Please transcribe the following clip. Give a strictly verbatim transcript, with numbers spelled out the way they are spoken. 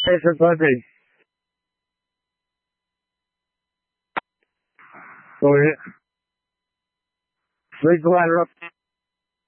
Station twenty. Go ahead. Raise the ladder up.